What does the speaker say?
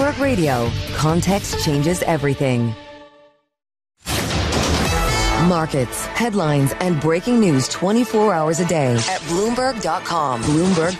Bloomberg Radio, context changes everything. Markets, headlines, and breaking news 24 hours a day at Bloomberg.com. Bloomberg